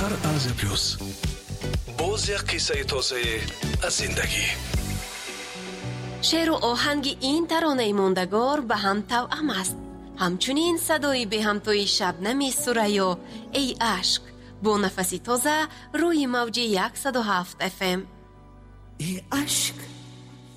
در ازیا پلюс. باز یک قصه تازه از زندگی. شعر و آهنگ این ترانه ماندگار به هم توأم است. همچنین صدای به همتای شبنم ثریا ای عشق با نفسی تازه روی موج 107 FM. ای عشق